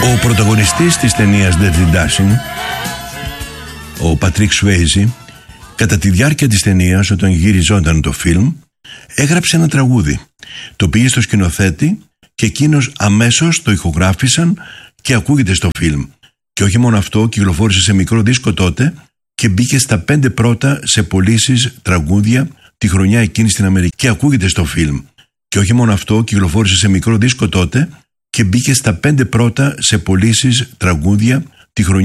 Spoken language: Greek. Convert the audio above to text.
Ο πρωταγωνιστής της ταινίας Dirty Dancing, ο Πατρίκ Σουέιζι, κατά τη διάρκεια της ταινίας, όταν γυριζόταν το φιλμ, έγραψε ένα τραγούδι. Το πήγε στο σκηνοθέτη και εκείνος αμέσως το ηχογράφησαν και ακούγεται στο φιλμ. Και όχι μόνο αυτό, κυκλοφόρησε σε μικρό δίσκο τότε και μπήκε στα 5 πρώτα σε πωλήσεις τραγούδια τη χρονιά εκείνη στην Αμερική. Και ακούγεται στο φιλμ. Και όχι μόνο αυτό, κυκλοφόρησε σε μικρό δίσκο τότε και μπήκε στα 5 πρώτα σε πωλήσεις τραγούδια τη χρονιά